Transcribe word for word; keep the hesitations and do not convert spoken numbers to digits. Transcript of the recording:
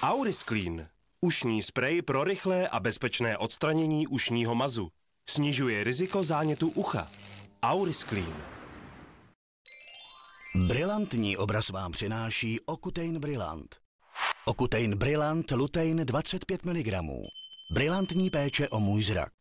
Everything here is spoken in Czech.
Aurisclean. Ušní sprej pro rychlé a bezpečné odstranění ušního mazu. Snižuje riziko zánětu ucha. Aurisclean. Brilantní obraz vám přináší Ocutein Brillant. Ocutein Brillant Lutein dvacet pět miligramů. Brilantní péče o můj zrak.